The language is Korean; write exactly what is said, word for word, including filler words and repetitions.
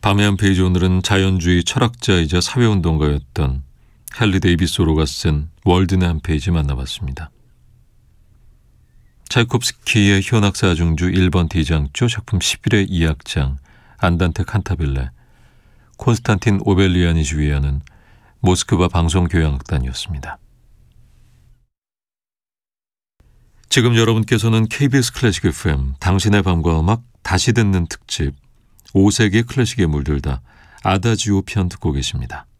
밤의 한 페이지, 오늘은 자연주의 철학자이자 사회운동가였던 헨리 데이비소로가 쓴 월든의 한 페이지 만나봤습니다. 차이콥스키의 현악사중주 일 번 D장조 작품 십일의 이 악장 안단테 칸타빌레, 콘스탄틴 오벨리안이 주의하는 모스크바 방송교향악단이었습니다. 지금 여러분께서는 케이비에스 클래식 에프엠 당신의 밤과 음악 다시 듣는 특집 오 세기 클래식에 물들다 아다지오 편 듣고 계십니다.